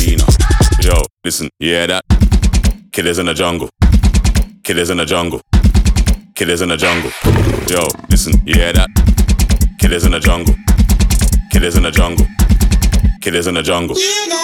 hyena. Yo, listen, you hear that? Killers in the jungle. Killers in the jungle. Killers in the jungle. Yo, listen, you hear that? Killers in the jungle. Killers in the jungle. Killers in the jungle.